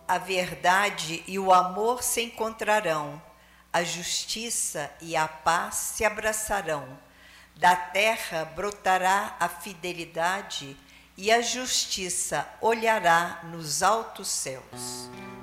a verdade e o amor se encontrarão, a justiça e a paz se abraçarão. Da terra brotará a fidelidade e a justiça olhará nos altos céus.